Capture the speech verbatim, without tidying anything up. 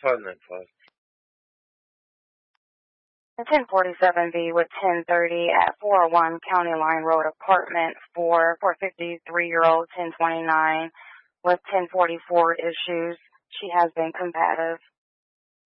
Apartment plus. ten forty-seven B with ten thirty at four oh one County Line Road apartment for for fifty-three-year-old ten twenty-nine with ten forty-four issues. She has been combative.